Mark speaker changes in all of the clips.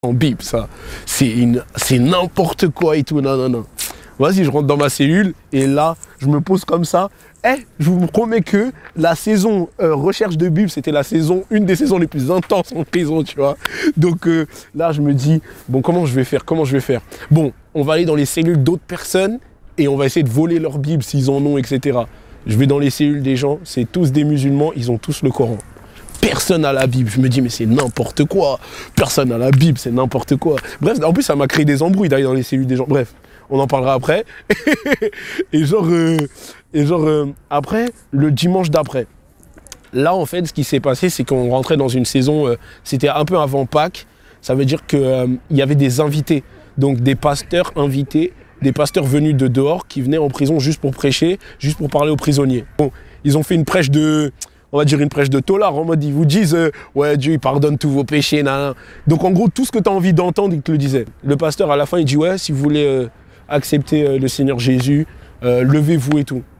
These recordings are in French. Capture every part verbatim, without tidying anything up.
Speaker 1: en bip, ça. C'est une, c'est n'importe quoi et tout. Non, non, non. Vas-y, je rentre dans ma cellule et là, je me pose comme ça. Eh, je vous promets que la saison euh, recherche de Bible, c'était la saison, une des saisons les plus intenses en prison, tu vois. Donc euh, là, je me dis, bon, comment je vais faire? Comment je vais faire? Bon, on va aller dans les cellules d'autres personnes et on va essayer de voler leur Bible s'ils en ont, et cetera. Je vais dans les cellules des gens, c'est tous des musulmans, ils ont tous le Coran. Personne n'a la Bible. Je me dis, mais c'est n'importe quoi. Personne n'a la Bible, c'est n'importe quoi. Bref, en plus, ça m'a créé des embrouilles d'aller dans les cellules des gens. Bref, on en parlera après. et genre, euh, et genre euh, après, le dimanche d'après. Là, en fait, ce qui s'est passé, c'est qu'on rentrait dans une saison, euh, c'était un peu avant Pâques. Ça veut dire qu'il euh, y avait des invités. Donc, des pasteurs invités, des pasteurs venus de dehors qui venaient en prison juste pour prêcher, juste pour parler aux prisonniers. Bon, ils ont fait une prêche de... on va dire une prêche de tolard, en mode ils vous disent euh, ouais, Dieu il pardonne tous vos péchés, nan. Donc en gros tout ce que tu as envie d'entendre, il te le disait. Le pasteur à la fin il dit ouais, si vous voulez euh, accepter euh, le Seigneur Jésus, euh, levez-vous et tout.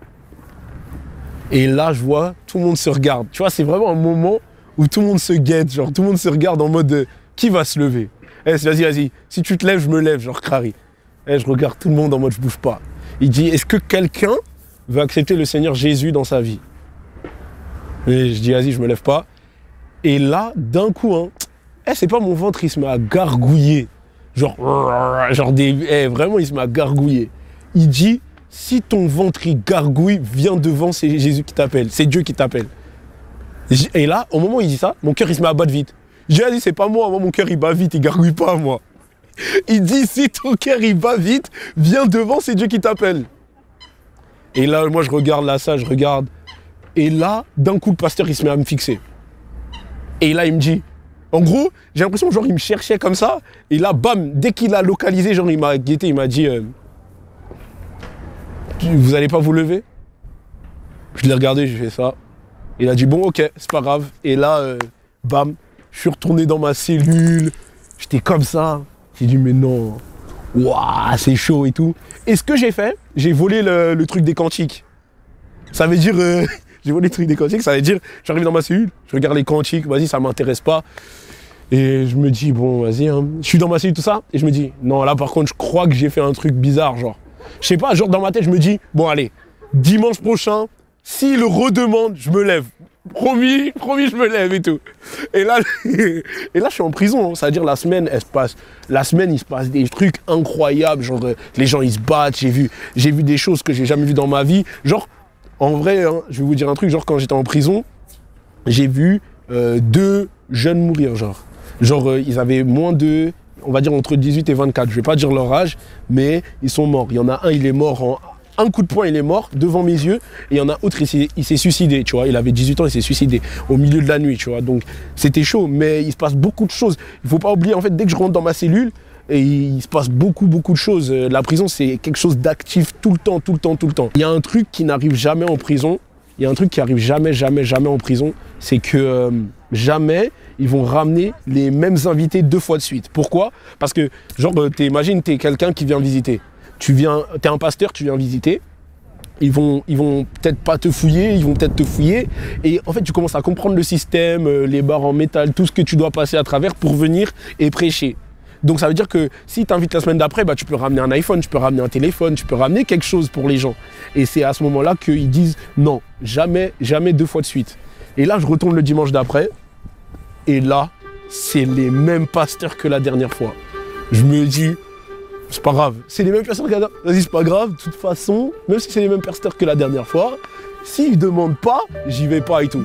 Speaker 1: Et là je vois tout le monde se regarde. Tu vois, c'est vraiment un moment où tout le monde se guette, genre tout le monde se regarde en mode euh, qui va se lever? Eh, vas-y, vas-y, si tu te lèves, je me lève, genre Crary. Eh, je regarde tout le monde en mode je bouge pas. Il dit est-ce que quelqu'un veut accepter le Seigneur Jésus dans sa vie? Et je dis, vas-y, je me lève pas. Et là, d'un coup, hein, eh, c'est pas mon ventre, il se met à gargouiller. Genre, genre des, eh, vraiment, il se met à gargouiller. Il dit, si ton ventre, il gargouille, viens devant, c'est Jésus qui t'appelle. C'est Dieu qui t'appelle. Et là, au moment où il dit ça, mon cœur, il se met à battre vite. J'ai dit, c'est pas moi, moi, mon cœur, il bat vite, il gargouille pas, moi. Il dit, si ton cœur, il bat vite, viens devant, c'est Dieu qui t'appelle. Et là, moi, je regarde là, ça, je regarde. Et là, d'un coup, le pasteur, il se met à me fixer. Et là, il me dit... En gros, j'ai l'impression genre il me cherchait comme ça. Et là, bam, dès qu'il a localisé, genre, il m'a guetté, il m'a dit... Euh, vous allez pas vous lever? Je l'ai regardé, j'ai fait ça. Il a dit, bon, ok, c'est pas grave. Et là, euh, bam, je suis retourné dans ma cellule. J'étais comme ça. J'ai dit, mais non. Waouh, c'est chaud et tout. Et ce que j'ai fait, j'ai volé le, le truc des cantiques. Ça veut dire... Euh, j'ai volé le truc des cantiques, ça veut dire, j'arrive dans ma cellule, je regarde les cantiques, vas-y, ça m'intéresse pas. Et je me dis, bon, vas-y, hein. Je suis dans ma cellule, tout ça, et je me dis, non, là, par contre, je crois que j'ai fait un truc bizarre, genre. Je sais pas, genre, dans ma tête, je me dis, bon, allez, dimanche prochain, s'il le redemande, je me lève. Promis, promis, je me lève et tout. Et là, et là je suis en prison, ça veut dire, la semaine, elle se passe, la semaine, il se passe des trucs incroyables, genre, les gens, ils se battent, j'ai vu, j'ai vu des choses que j'ai jamais vues dans ma vie, genre, en vrai, hein, je vais vous dire un truc, genre quand j'étais en prison, j'ai vu euh, deux jeunes mourir, genre. Genre, euh, ils avaient moins de, on va dire entre dix-huit et vingt-quatre, je vais pas dire leur âge, mais ils sont morts. Il y en a un, il est mort en un coup de poing, il est mort devant mes yeux, et il y en a autre, il s'est suicidé, tu vois. Il avait dix-huit ans, il s'est suicidé au milieu de la nuit, tu vois. Donc, c'était chaud, mais il se passe beaucoup de choses. Il faut pas oublier, en fait, dès que je rentre dans ma cellule, et il se passe beaucoup, beaucoup de choses. La prison, c'est quelque chose d'actif tout le temps, tout le temps, tout le temps. Il y a un truc qui n'arrive jamais en prison. Il y a un truc qui arrive jamais, jamais, jamais en prison. C'est que euh, jamais ils vont ramener les mêmes invités deux fois de suite. Pourquoi? Parce que, genre, t'imagines, t'es quelqu'un qui vient visiter. Tu viens, t'es un pasteur, tu viens visiter. Ils vont, ils vont peut-être pas te fouiller, ils vont peut-être te fouiller. Et en fait, tu commences à comprendre le système, les barres en métal, tout ce que tu dois passer à travers pour venir et prêcher. Donc ça veut dire que si tu invites la semaine d'après, bah, tu peux ramener un iPhone, tu peux ramener un téléphone, tu peux ramener quelque chose pour les gens. Et c'est à ce moment-là qu'ils disent non, jamais, jamais deux fois de suite. Et là, je retourne le dimanche d'après. Et là, c'est les mêmes pasteurs que la dernière fois. Je me dis, c'est pas grave. C'est les mêmes pasteurs que la dernière fois. Vas-y, c'est pas grave. De toute façon, même si c'est les mêmes pasteurs que la dernière fois, s'ils ne demandent pas, j'y vais pas et tout.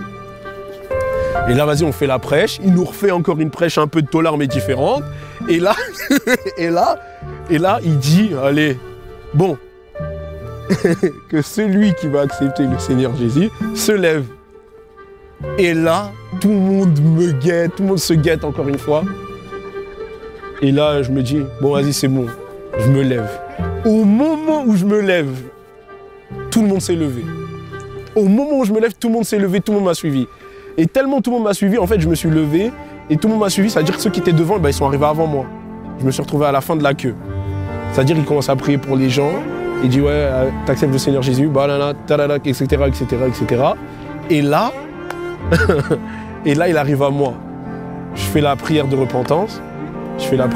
Speaker 1: Et là, vas-y, on fait la prêche. Il nous refait encore une prêche un peu de tolard, mais différente. Et là, et là, et là, il dit, allez, bon, que celui qui va accepter le Seigneur Jésus se lève. Et là, tout le monde me guette, tout le monde se guette encore une fois. Et là, je me dis, bon, vas-y, c'est bon, je me lève. Au moment où je me lève, tout le monde s'est levé. Au moment où je me lève, tout le monde s'est levé, tout le monde m'a suivi. Et tellement tout le monde m'a suivi, en fait, je me suis levé et tout le monde m'a suivi. C'est-à-dire que ceux qui étaient devant, bah, ils sont arrivés avant moi. Je me suis retrouvé à la fin de la queue. C'est-à-dire qu'ils commencent à prier pour les gens. Ils disent, ouais, euh, t'acceptes le Seigneur Jésus, bah là là, talala, et cetera, et cetera, et cetera. Et là, et là, il arrive à moi. Je fais la prière de repentance. Je fais la